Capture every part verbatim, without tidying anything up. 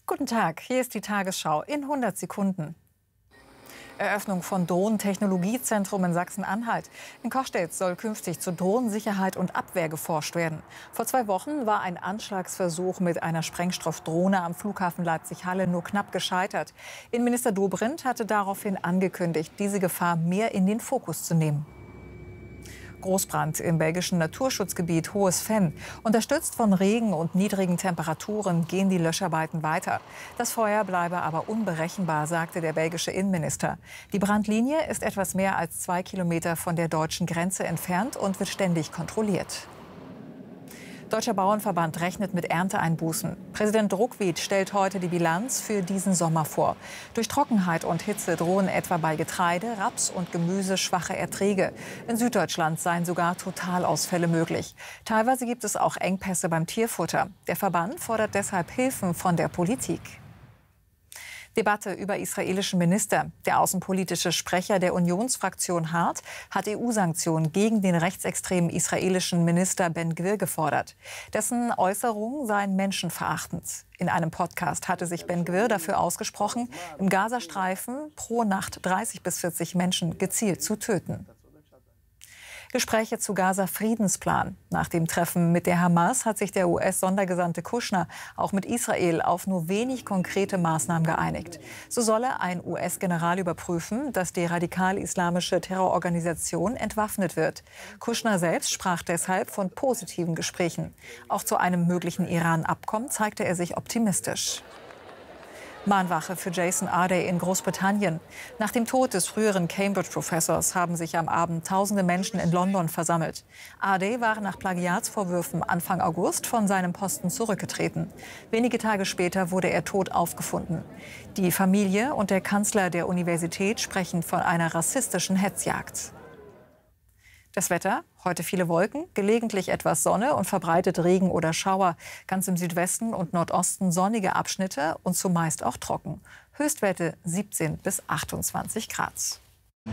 Guten Tag, hier ist die Tagesschau in hundert Sekunden. Eröffnung von Drohnentechnologiezentrum in Sachsen-Anhalt. In Coschwitz soll künftig zur Drohnensicherheit und Abwehr geforscht werden. Vor zwei Wochen war ein Anschlagsversuch mit einer Sprengstoffdrohne am Flughafen Leipzig-Halle nur knapp gescheitert. Innenminister Dobrindt hatte daraufhin angekündigt, diese Gefahr mehr in den Fokus zu nehmen. Großbrand im belgischen Naturschutzgebiet Hohes Venn. Unterstützt von Regen und niedrigen Temperaturen gehen die Löscharbeiten weiter. Das Feuer bleibe aber unberechenbar, sagte der belgische Innenminister. Die Brandlinie ist etwas mehr als zwei Kilometer von der deutschen Grenze entfernt und wird ständig kontrolliert. Deutscher Bauernverband rechnet mit Ernteeinbußen. Präsident Ruckwied stellt heute die Bilanz für diesen Sommer vor. Durch Trockenheit und Hitze drohen etwa bei Getreide, Raps und Gemüse schwache Erträge. In Süddeutschland seien sogar Totalausfälle möglich. Teilweise gibt es auch Engpässe beim Tierfutter. Der Verband fordert deshalb Hilfen von der Politik. Debatte über israelischen Minister. Der außenpolitische Sprecher der Unionsfraktion Hart hat E U-Sanktionen gegen den rechtsextremen israelischen Minister Ben Gvir gefordert. Dessen Äußerungen seien menschenverachtend. In einem Podcast hatte sich Ben Gvir dafür ausgesprochen, im Gazastreifen pro Nacht dreißig bis vierzig Menschen gezielt zu töten. Gespräche zu Gaza-Friedensplan. Nach dem Treffen mit der Hamas hat sich der U S-Sondergesandte Kushner auch mit Israel auf nur wenig konkrete Maßnahmen geeinigt. So solle ein U S-General überprüfen, dass die radikal-islamische Terrororganisation entwaffnet wird. Kushner selbst sprach deshalb von positiven Gesprächen. Auch zu einem möglichen Iran-Abkommen zeigte er sich optimistisch. Mahnwache für Jason Arday in Großbritannien. Nach dem Tod des früheren Cambridge-Professors haben sich am Abend tausende Menschen in London versammelt. Arday war nach Plagiatsvorwürfen Anfang August von seinem Posten zurückgetreten. Wenige Tage später wurde er tot aufgefunden. Die Familie und der Kanzler der Universität sprechen von einer rassistischen Hetzjagd. Das Wetter, heute viele Wolken, gelegentlich etwas Sonne und verbreitet Regen oder Schauer. Ganz im Südwesten und Nordosten sonnige Abschnitte und zumeist auch trocken. Höchstwerte siebzehn bis achtundzwanzig Grad.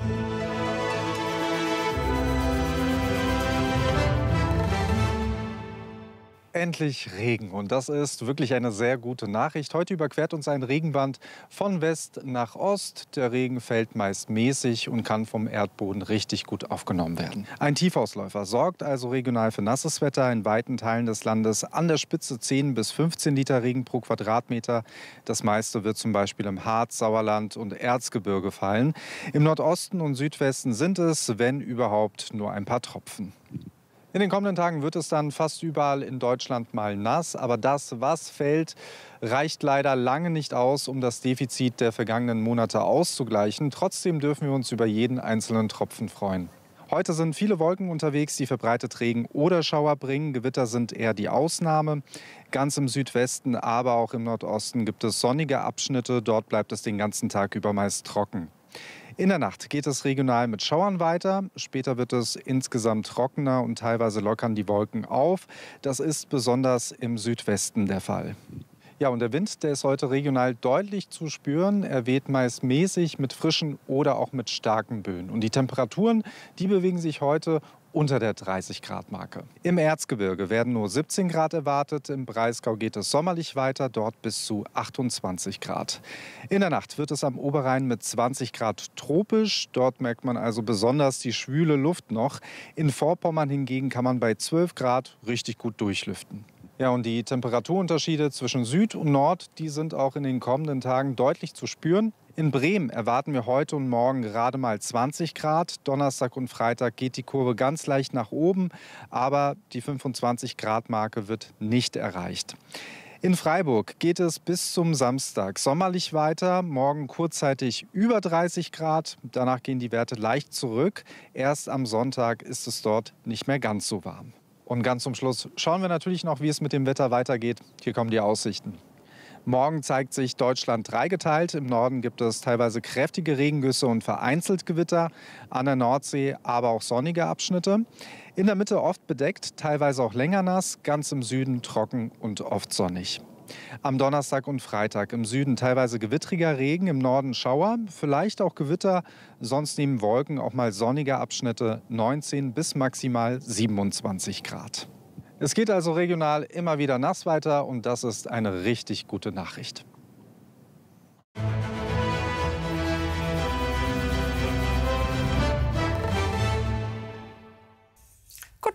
Endlich Regen und das ist wirklich eine sehr gute Nachricht. Heute überquert uns ein Regenband von West nach Ost. Der Regen fällt meist mäßig und kann vom Erdboden richtig gut aufgenommen werden. Ein Tiefausläufer sorgt also regional für nasses Wetter in weiten Teilen des Landes. An der Spitze zehn bis fünfzehn Liter Regen pro Quadratmeter. Das meiste wird zum Beispiel im Harz, Sauerland und Erzgebirge fallen. Im Nordosten und Südwesten sind es, wenn überhaupt, nur ein paar Tropfen. In den kommenden Tagen wird es dann fast überall in Deutschland mal nass. Aber das, was fällt, reicht leider lange nicht aus, um das Defizit der vergangenen Monate auszugleichen. Trotzdem dürfen wir uns über jeden einzelnen Tropfen freuen. Heute sind viele Wolken unterwegs, die verbreitet Regen oder Schauer bringen. Gewitter sind eher die Ausnahme. Ganz im Südwesten, aber auch im Nordosten gibt es sonnige Abschnitte. Dort bleibt es den ganzen Tag über meist trocken. In der Nacht geht es regional mit Schauern weiter. Später wird es insgesamt trockener und teilweise lockern die Wolken auf. Das ist besonders im Südwesten der Fall. Ja, und der Wind, der ist heute regional deutlich zu spüren. Er weht meist mäßig mit frischen oder auch mit starken Böen. Und die Temperaturen, die bewegen sich heute unter der dreißig Grad Marke. Im Erzgebirge werden nur siebzehn Grad erwartet. Im Breisgau geht es sommerlich weiter, dort bis zu achtundzwanzig Grad. In der Nacht wird es am Oberrhein mit zwanzig Grad tropisch. Dort merkt man also besonders die schwüle Luft noch. In Vorpommern hingegen kann man bei zwölf Grad richtig gut durchlüften. Ja, und die Temperaturunterschiede zwischen Süd und Nord, die sind auch in den kommenden Tagen deutlich zu spüren. In Bremen erwarten wir heute und morgen gerade mal zwanzig Grad. Donnerstag und Freitag geht die Kurve ganz leicht nach oben, aber die fünfundzwanzig Grad Marke wird nicht erreicht. In Freiburg geht es bis zum Samstag sommerlich weiter. Morgen kurzzeitig über dreißig Grad. Danach gehen die Werte leicht zurück. Erst am Sonntag ist es dort nicht mehr ganz so warm. Und ganz zum Schluss schauen wir natürlich noch, wie es mit dem Wetter weitergeht. Hier kommen die Aussichten. Morgen zeigt sich Deutschland dreigeteilt. Im Norden gibt es teilweise kräftige Regengüsse und vereinzelt Gewitter. An der Nordsee aber auch sonnige Abschnitte. In der Mitte oft bedeckt, teilweise auch länger nass. Ganz im Süden trocken und oft sonnig. Am Donnerstag und Freitag im Süden teilweise gewittriger Regen, im Norden Schauer, vielleicht auch Gewitter. Sonst neben Wolken auch mal sonnige Abschnitte, neunzehn bis maximal siebenundzwanzig Grad. Es geht also regional immer wieder nass weiter und das ist eine richtig gute Nachricht.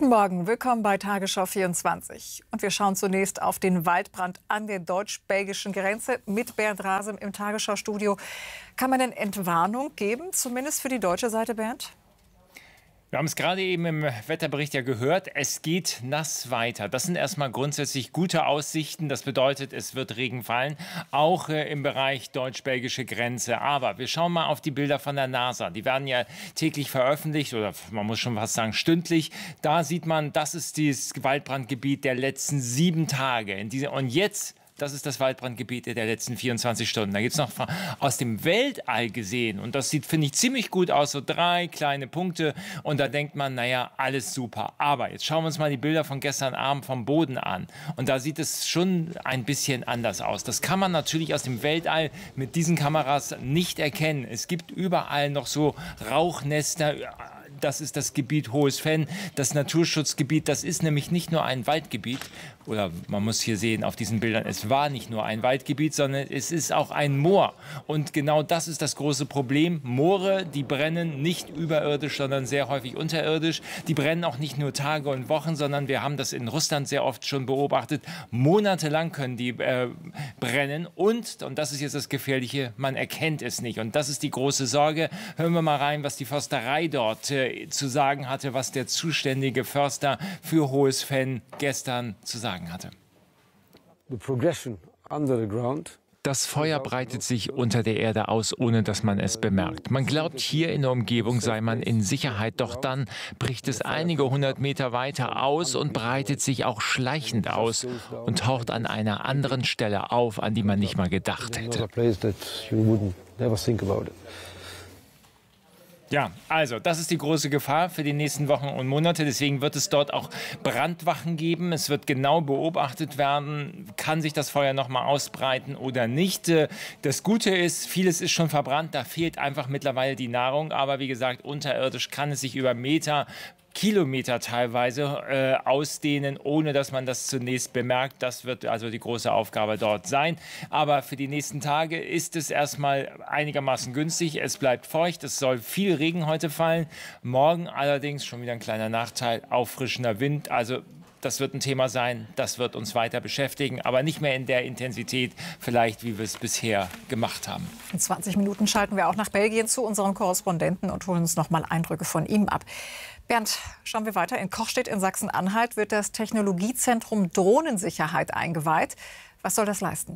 Guten Morgen, willkommen bei Tagesschau vierundzwanzig. Und wir schauen zunächst auf den Waldbrand an der deutsch-belgischen Grenze mit Bernd Rasem im Tagesschau-Studio. Kann man denn Entwarnung geben, zumindest für die deutsche Seite, Bernd? Wir haben es gerade eben im Wetterbericht ja gehört, es geht nass weiter. Das sind erstmal grundsätzlich gute Aussichten. Das bedeutet, es wird Regen fallen, auch äh, im Bereich deutsch-belgische Grenze. Aber wir schauen mal auf die Bilder von der NASA. Die werden ja täglich veröffentlicht oder man muss schon fast sagen stündlich. Da sieht man, das ist das Waldbrandgebiet der letzten sieben Tage. In diese, und jetzt... Das ist das Waldbrandgebiet der letzten vierundzwanzig Stunden. Da gibt es noch aus dem Weltall gesehen. Und das sieht, finde ich, ziemlich gut aus. So drei kleine Punkte. Und da denkt man, naja, alles super. Aber jetzt schauen wir uns mal die Bilder von gestern Abend vom Boden an. Und da sieht es schon ein bisschen anders aus. Das kann man natürlich aus dem Weltall mit diesen Kameras nicht erkennen. Es gibt überall noch so Rauchnester. Das ist das Gebiet Hohes Venn, das Naturschutzgebiet. Das ist nämlich nicht nur ein Waldgebiet. Oder man muss hier sehen auf diesen Bildern, es war nicht nur ein Waldgebiet, sondern es ist auch ein Moor. Und genau das ist das große Problem. Moore, die brennen nicht überirdisch, sondern sehr häufig unterirdisch. Die brennen auch nicht nur Tage und Wochen, sondern wir haben das in Russland sehr oft schon beobachtet. Monatelang können die äh, brennen. Und, und das ist jetzt das Gefährliche, man erkennt es nicht. Und das ist die große Sorge. Hören wir mal rein, was die Försterei dort äh, zu sagen hatte, was der zuständige Förster für Hohes Venn gestern zu sagen hatte. Das Feuer breitet sich unter der Erde aus, ohne dass man es bemerkt. Man glaubt, hier in der Umgebung sei man in Sicherheit, doch dann bricht es einige hundert Meter weiter aus und breitet sich auch schleichend aus und taucht an einer anderen Stelle auf, an die man nicht mal gedacht hätte. Ja, also das ist die große Gefahr für die nächsten Wochen und Monate. Deswegen wird es dort auch Brandwachen geben. Es wird genau beobachtet werden, kann sich das Feuer noch mal ausbreiten oder nicht. Das Gute ist, vieles ist schon verbrannt. Da fehlt einfach mittlerweile die Nahrung. Aber wie gesagt, unterirdisch kann es sich über Meter Kilometer teilweise äh, ausdehnen, ohne dass man das zunächst bemerkt. Das wird also die große Aufgabe dort sein. Aber für die nächsten Tage ist es erstmal einigermaßen günstig. Es bleibt feucht. Es soll viel Regen heute fallen. Morgen allerdings schon wieder ein kleiner Nachteil, auffrischender Wind. Also das wird ein Thema sein, das wird uns weiter beschäftigen, aber nicht mehr in der Intensität vielleicht, wie wir es bisher gemacht haben. In zwanzig Minuten schalten wir auch nach Belgien zu unserem Korrespondenten und holen uns noch mal Eindrücke von ihm ab. Bernd, schauen wir weiter. In Kochstedt in Sachsen-Anhalt wird das Technologiezentrum Drohnensicherheit eingeweiht. Was soll das leisten?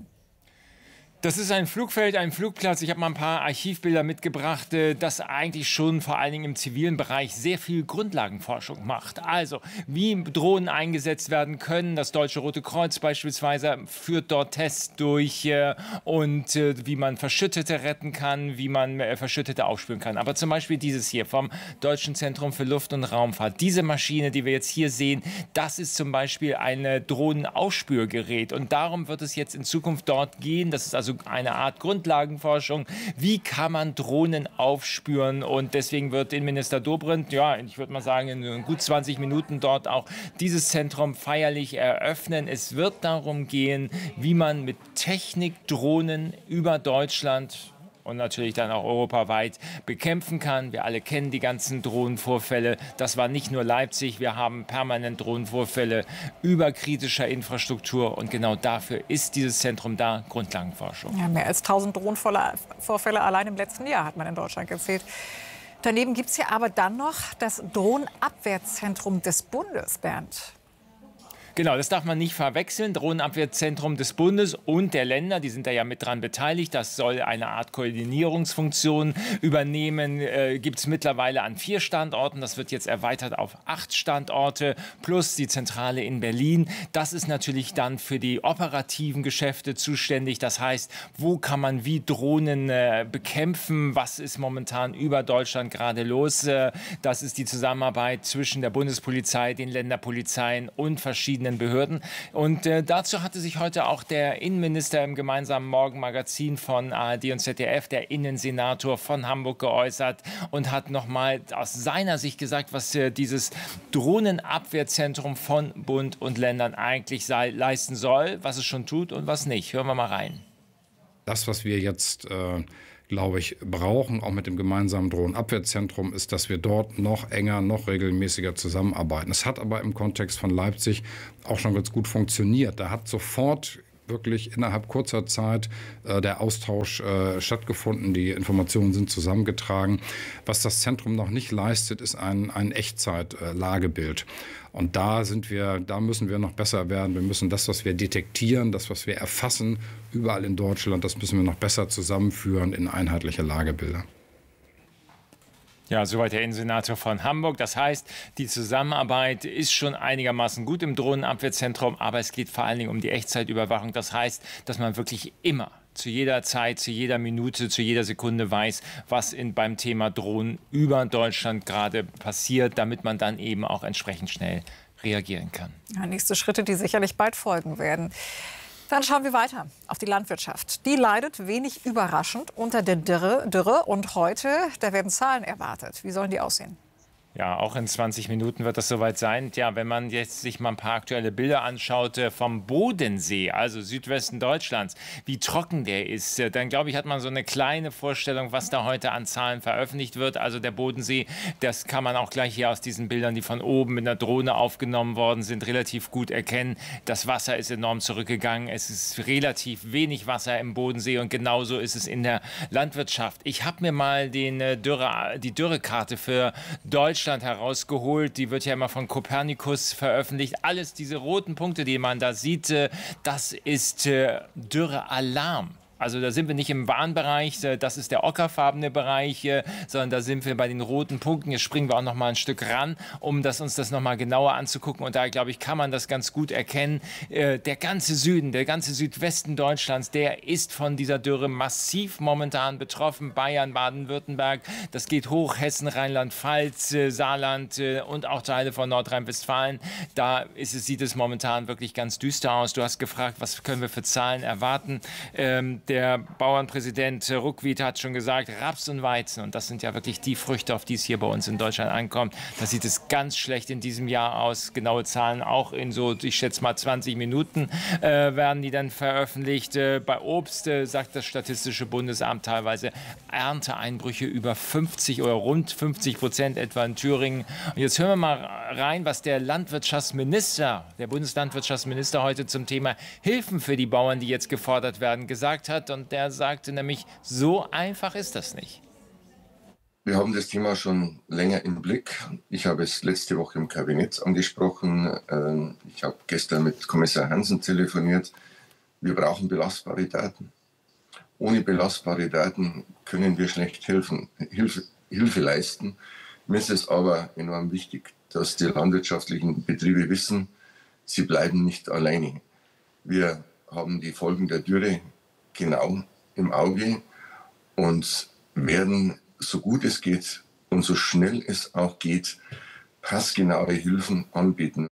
Das ist ein Flugfeld, ein Flugplatz. Ich habe mal ein paar Archivbilder mitgebracht, das eigentlich schon vor allen Dingen im zivilen Bereich sehr viel Grundlagenforschung macht. Also, wie Drohnen eingesetzt werden können. Das Deutsche Rote Kreuz beispielsweise führt dort Tests durch und wie man Verschüttete retten kann, wie man Verschüttete aufspüren kann. Aber zum Beispiel dieses hier vom Deutschen Zentrum für Luft- und Raumfahrt. Diese Maschine, die wir jetzt hier sehen, das ist zum Beispiel ein Drohnenaufspürgerät. Und darum wird es jetzt in Zukunft dort gehen. Das ist also eine Art Grundlagenforschung. Wie kann man Drohnen aufspüren? Und deswegen wird Innenminister Dobrindt, ja, ich würde mal sagen, in gut zwanzig Minuten dort auch dieses Zentrum feierlich eröffnen. Es wird darum gehen, wie man mit Technik Drohnen über Deutschland und natürlich dann auch europaweit bekämpfen kann. Wir alle kennen die ganzen Drohnenvorfälle. Das war nicht nur Leipzig. Wir haben permanent Drohnenvorfälle über kritischer Infrastruktur. Und genau dafür ist dieses Zentrum da, Grundlagenforschung. Ja, mehr als tausend Drohnenvorfälle allein im letzten Jahr hat man in Deutschland gezählt. Daneben gibt es ja aber dann noch das Drohnenabwehrzentrum des Bundes, Bernd. Genau, das darf man nicht verwechseln. Drohnenabwehrzentrum des Bundes und der Länder, die sind da ja mit dran beteiligt. Das soll eine Art Koordinierungsfunktion übernehmen. Äh, gibt es mittlerweile an vier Standorten. Das wird jetzt erweitert auf acht Standorte plus die Zentrale in Berlin. Das ist natürlich dann für die operativen Geschäfte zuständig. Das heißt, wo kann man wie Drohnen äh, bekämpfen? Was ist momentan über Deutschland gerade los? Äh, das ist die Zusammenarbeit zwischen der Bundespolizei, den Länderpolizeien und verschiedenen Behörden. Und äh, dazu hatte sich heute auch der Innenminister im gemeinsamen Morgenmagazin von A R D und Z D F, der Innensenator von Hamburg, geäußert und hat noch mal aus seiner Sicht gesagt, was äh, dieses Drohnenabwehrzentrum von Bund und Ländern eigentlich sei, leisten soll, was es schon tut und was nicht. Hören wir mal rein. Das, was wir jetzt äh glaube ich, brauchen, auch mit dem gemeinsamen Drohnenabwehrzentrum, ist, dass wir dort noch enger, noch regelmäßiger zusammenarbeiten. Es hat aber im Kontext von Leipzig auch schon ganz gut funktioniert. Da hat sofort wirklich innerhalb kurzer Zeit äh, der Austausch äh, stattgefunden. Die Informationen sind zusammengetragen. Was das Zentrum noch nicht leistet, ist ein, ein Echtzeit-Lagebild. Äh, Und da sind wir, da müssen wir noch besser werden. Wir müssen das, was wir detektieren, das, was wir erfassen, überall in Deutschland, das müssen wir noch besser zusammenführen in einheitliche Lagebilder. Ja, soweit der Innensenator von Hamburg. Das heißt, die Zusammenarbeit ist schon einigermaßen gut im Drohnenabwehrzentrum, aber es geht vor allen Dingen um die Echtzeitüberwachung. Das heißt, dass man wirklich immer, zu jeder Zeit, zu jeder Minute, zu jeder Sekunde weiß, was in, beim Thema Drohnen über Deutschland gerade passiert, damit man dann eben auch entsprechend schnell reagieren kann. Ja, nächste Schritte, die sicherlich bald folgen werden. Dann schauen wir weiter auf die Landwirtschaft. Die leidet wenig überraschend unter der Dürre, Dürre. Und heute, da werden Zahlen erwartet. Wie sollen die aussehen? Ja, auch in zwanzig Minuten wird das soweit sein. Ja, wenn man jetzt sich mal ein paar aktuelle Bilder anschaut vom Bodensee, also Südwesten Deutschlands, wie trocken der ist, dann glaube ich, hat man so eine kleine Vorstellung, was da heute an Zahlen veröffentlicht wird. Also der Bodensee, das kann man auch gleich hier aus diesen Bildern, die von oben mit einer Drohne aufgenommen worden sind, relativ gut erkennen. Das Wasser ist enorm zurückgegangen. Es ist relativ wenig Wasser im Bodensee und genauso ist es in der Landwirtschaft. Ich habe mir mal den Dürre, die Dürrekarte für Deutschland herausgeholt. Die wird ja immer von Copernicus veröffentlicht. Alles diese roten Punkte, die man da sieht, das ist Dürrealarm. Also da sind wir nicht im Warnbereich, das ist der ockerfarbene Bereich, sondern da sind wir bei den roten Punkten. Jetzt springen wir auch noch mal ein Stück ran, um das, uns das noch mal genauer anzugucken. Und da, glaube ich, kann man das ganz gut erkennen. Der ganze Süden, der ganze Südwesten Deutschlands, der ist von dieser Dürre massiv momentan betroffen. Bayern, Baden-Württemberg, das geht hoch, Hessen, Rheinland-Pfalz, Saarland und auch Teile von Nordrhein-Westfalen. Da ist es, sieht es momentan wirklich ganz düster aus. Du hast gefragt, was können wir für Zahlen erwarten? Ähm, Der Bauernpräsident Ruckwied hat schon gesagt, Raps und Weizen, und das sind ja wirklich die Früchte, auf die es hier bei uns in Deutschland ankommt. Da sieht es ganz schlecht in diesem Jahr aus. Genaue Zahlen auch in so, ich schätze mal zwanzig Minuten äh, werden die dann veröffentlicht. Äh, bei Obst äh, sagt das Statistische Bundesamt teilweise Ernteeinbrüche über fünfzig oder rund fünfzig Prozent etwa in Thüringen. Und jetzt hören wir mal rein, was der Landwirtschaftsminister, der Bundeslandwirtschaftsminister heute zum Thema Hilfen für die Bauern, die jetzt gefordert werden, gesagt hat. Und der sagte nämlich, so einfach ist das nicht. Wir haben das Thema schon länger im Blick. Ich habe es letzte Woche im Kabinett angesprochen. Ich habe gestern mit Kommissar Hansen telefoniert. Wir brauchen belastbare Daten. Ohne belastbare Daten können wir schlecht helfen, Hilfe, Hilfe leisten. Mir ist es aber enorm wichtig, dass die landwirtschaftlichen Betriebe wissen, sie bleiben nicht alleine. Wir haben die Folgen der Dürre genau im Auge und werden, so gut es geht und so schnell es auch geht, passgenaue Hilfen anbieten.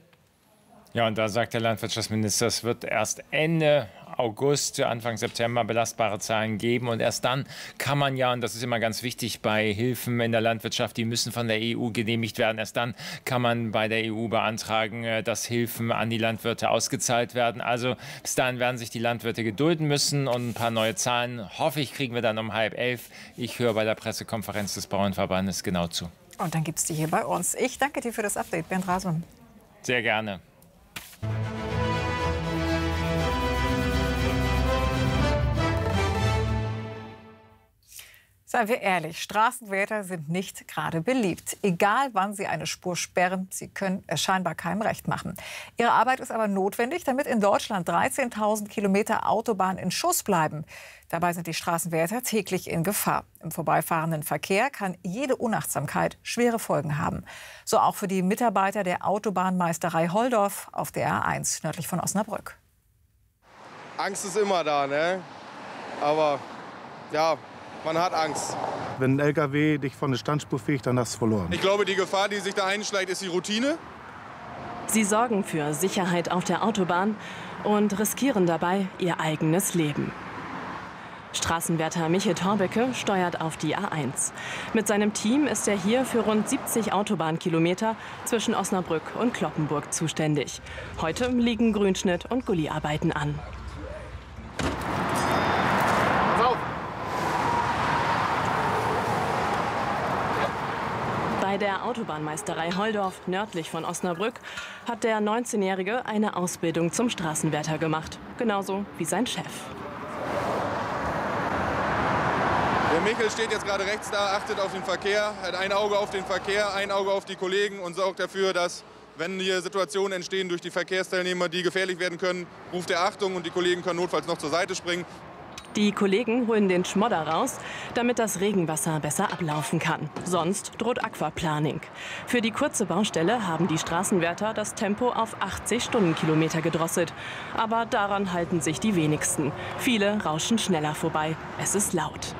Ja, und da sagt der Landwirtschaftsminister, es wird erst Ende August, Anfang September belastbare Zahlen geben. Und erst dann kann man ja, und das ist immer ganz wichtig bei Hilfen in der Landwirtschaft, die müssen von der E U genehmigt werden. Erst dann kann man bei der E U beantragen, dass Hilfen an die Landwirte ausgezahlt werden. Also bis dahin werden sich die Landwirte gedulden müssen. Und ein paar neue Zahlen, hoffe ich, kriegen wir dann um halb elf. Ich höre bei der Pressekonferenz des Bauernverbandes genau zu. Und dann gibt es die hier bei uns. Ich danke dir für das Update, Bernd Rasun. Sehr gerne. Seien wir ehrlich, Straßenwärter sind nicht gerade beliebt. Egal, wann sie eine Spur sperren, sie können es scheinbar keinem recht machen. Ihre Arbeit ist aber notwendig, damit in Deutschland dreizehntausend Kilometer Autobahn in Schuss bleiben. Dabei sind die Straßenwärter täglich in Gefahr. Im vorbeifahrenden Verkehr kann jede Unachtsamkeit schwere Folgen haben. So auch für die Mitarbeiter der Autobahnmeisterei Holdorf auf der A eins nördlich von Osnabrück. Angst ist immer da, ne? Aber ja, man hat Angst. Wenn ein L K W dich von der Standspur fegt, dann hast du verloren. Ich glaube, die Gefahr, die sich da einschleicht, ist die Routine. Sie sorgen für Sicherheit auf der Autobahn und riskieren dabei ihr eigenes Leben. Straßenwärter Michael Torbecke steuert auf die A eins. Mit seinem Team ist er hier für rund siebzig Autobahnkilometer zwischen Osnabrück und Cloppenburg zuständig. Heute liegen Grünschnitt und Gulliarbeiten an. Bei der Autobahnmeisterei Holdorf, nördlich von Osnabrück, hat der neunzehnjährige eine Ausbildung zum Straßenwärter gemacht. Genauso wie sein Chef. Der Michel steht jetzt gerade rechts da, achtet auf den Verkehr, hat ein Auge auf den Verkehr, ein Auge auf die Kollegen und sorgt dafür, dass, wenn hier Situationen entstehen durch die Verkehrsteilnehmer, die gefährlich werden können, ruft er Achtung und die Kollegen können notfalls noch zur Seite springen. Die Kollegen holen den Schmodder raus, damit das Regenwasser besser ablaufen kann. Sonst droht Aquaplaning. Für die kurze Baustelle haben die Straßenwärter das Tempo auf achtzig Stundenkilometer gedrosselt. Aber daran halten sich die wenigsten. Viele rauschen schneller vorbei. Es ist laut.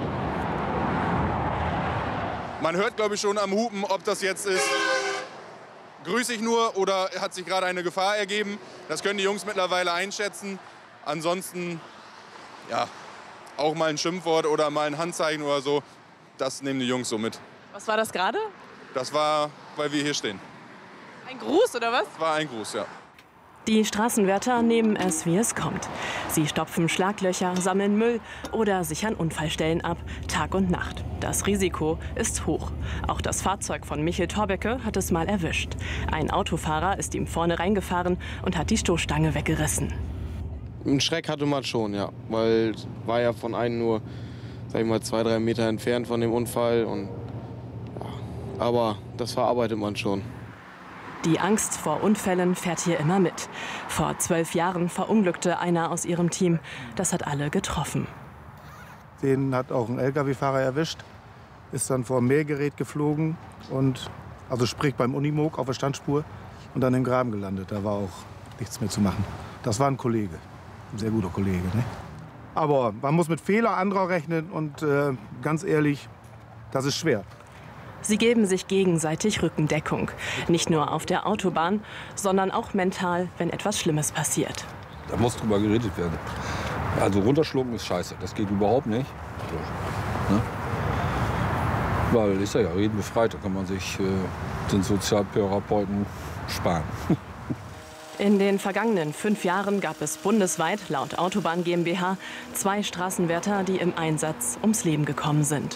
Man hört, glaube ich, schon am Hupen, ob das jetzt ist, grüße ich nur oder hat sich gerade eine Gefahr ergeben. Das können die Jungs mittlerweile einschätzen. Ansonsten, ja, auch mal ein Schimpfwort oder mal ein Handzeichen oder so, das nehmen die Jungs so mit. Was war das gerade? Das war, weil wir hier stehen. Ein Gruß oder was? Das war ein Gruß, ja. Die Straßenwärter nehmen es, wie es kommt. Sie stopfen Schlaglöcher, sammeln Müll oder sichern Unfallstellen ab, Tag und Nacht. Das Risiko ist hoch. Auch das Fahrzeug von Michel Thorbecke hat es mal erwischt. Ein Autofahrer ist ihm vorne reingefahren und hat die Stoßstange weggerissen. Einen Schreck hatte man schon, ja, weil es war ja von einem nur, sag ich mal, zwei, drei Meter entfernt von dem Unfall. Und, ja, aber das verarbeitet man schon. Die Angst vor Unfällen fährt hier immer mit. Vor zwölf Jahren verunglückte einer aus ihrem Team. Das hat alle getroffen. Den hat auch ein L K W-Fahrer erwischt, ist dann vor ein Mähgerät geflogen, und, also sprich beim Unimog auf der Standspur, und dann im Graben gelandet. Da war auch nichts mehr zu machen. Das war ein Kollege, ein sehr guter Kollege. Ne? Aber man muss mit Fehler anderer rechnen und äh, ganz ehrlich, das ist schwer. Sie geben sich gegenseitig Rückendeckung. Nicht nur auf der Autobahn, sondern auch mental, wenn etwas Schlimmes passiert. Da muss drüber geredet werden. Also runterschlucken ist scheiße, das geht überhaupt nicht. Ne? Weil ist ja ja redenbefreit, da kann man sich äh, den Sozialtherapeuten sparen. In den vergangenen fünf Jahren gab es bundesweit, laut Autobahn GmbH, zwei Straßenwärter, die im Einsatz ums Leben gekommen sind.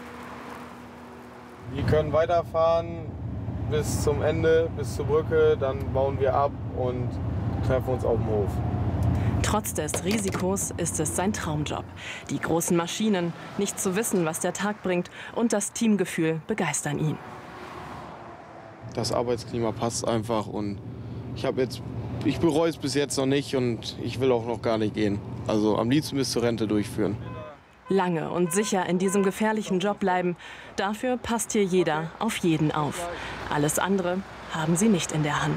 Wir können weiterfahren bis zum Ende, bis zur Brücke, dann bauen wir ab und treffen uns auf dem Hof. Trotz des Risikos ist es sein Traumjob. Die großen Maschinen, nicht zu wissen, was der Tag bringt, und das Teamgefühl begeistern ihn. Das Arbeitsklima passt einfach und ich habe jetzt, ich bereue es bis jetzt noch nicht und ich will auch noch gar nicht gehen. Also am liebsten bis zur Rente durchführen. Lange und sicher in diesem gefährlichen Job bleiben, dafür passt hier jeder auf jeden auf. Alles andere haben sie nicht in der Hand.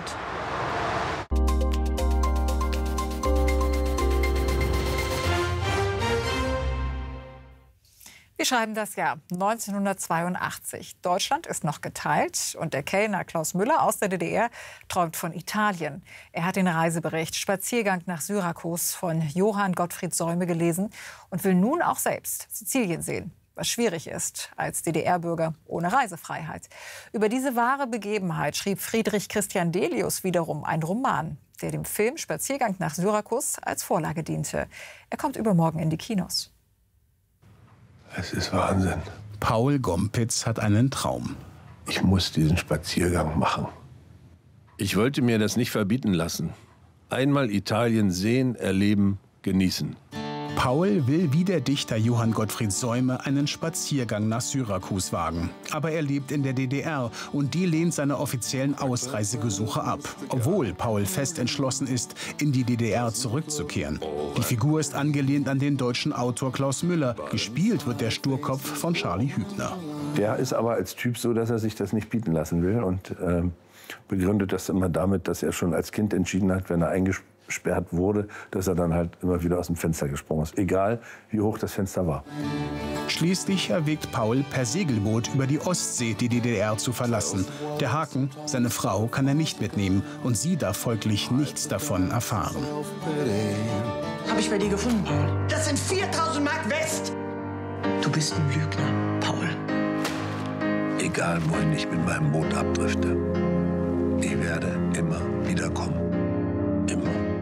Wir schreiben das Jahr neunzehnhundertzweiundachtzig. Deutschland ist noch geteilt und der Kellner Klaus Müller aus der D D R träumt von Italien. Er hat den Reisebericht Spaziergang nach Syrakus von Johann Gottfried Säume gelesen und will nun auch selbst Sizilien sehen, was schwierig ist als D D R-Bürger ohne Reisefreiheit. Über diese wahre Begebenheit schrieb Friedrich Christian Delius wiederum einen Roman, der dem Film Spaziergang nach Syrakus als Vorlage diente. Er kommt übermorgen in die Kinos. Es ist Wahnsinn. Paul Gompitz hat einen Traum. Ich muss diesen Spaziergang machen. Ich wollte mir das nicht verbieten lassen. Einmal Italien sehen, erleben, genießen. Paul will wie der Dichter Johann Gottfried Säume einen Spaziergang nach Syrakus wagen. Aber er lebt in der D D R und die lehnt seine offiziellen Ausreisegesuche ab. Obwohl Paul fest entschlossen ist, in die D D R zurückzukehren. Die Figur ist angelehnt an den deutschen Autor Klaus Müller. Gespielt wird der Sturkopf von Charlie Hübner. Der ist aber als Typ so, dass er sich das nicht bieten lassen will und äh, begründet das immer damit, dass er schon als Kind entschieden hat, wenn er eingesperrt wurde, dass er dann halt immer wieder aus dem Fenster gesprungen ist. Egal, wie hoch das Fenster war. Schließlich erwägt Paul, per Segelboot über die Ostsee die D D R zu verlassen. Der Haken, seine Frau kann er nicht mitnehmen und sie darf folglich nichts davon erfahren. Habe ich bei dir gefunden, Paul. Das sind viertausend Mark West. Du bist ein Lügner, Paul. Egal, wohin ich mit meinem Boot abdrifte, ich werde immer wiederkommen. Immer.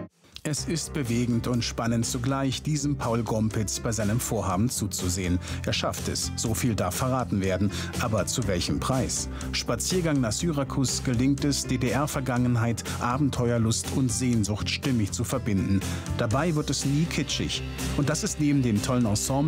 Es ist bewegend und spannend zugleich, diesem Paul Gompitz bei seinem Vorhaben zuzusehen. Er schafft es, so viel darf verraten werden. Aber zu welchem Preis? Spaziergang nach Syrakus gelingt es, D D R-Vergangenheit, Abenteuerlust und Sehnsucht stimmig zu verbinden. Dabei wird es nie kitschig. Und das ist neben dem tollen Ensemble